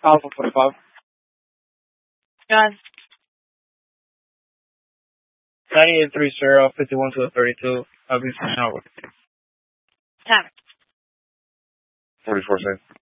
Alpha 45. John. 9830, 51 to 32. I'll be pushing over. Time. 44 seconds.